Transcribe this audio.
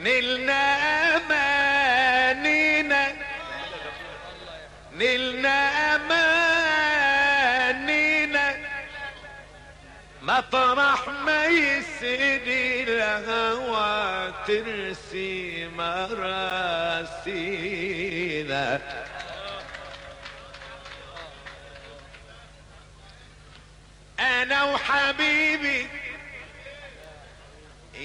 نلنا امانينا نلنا امانينا مطرح ما يسري الهوى ترسي مراسينا. انا وحبيبي